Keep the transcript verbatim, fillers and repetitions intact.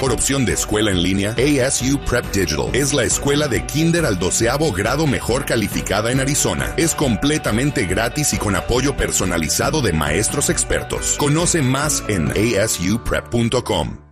mejor opción de escuela en línea? A S U Prep Digital es la escuela de kinder al doceavo grado mejor calificada en Arizona. Es completamente gratis y con apoyo personalizado de maestros expertos. Conoce más en A S U prep punto com.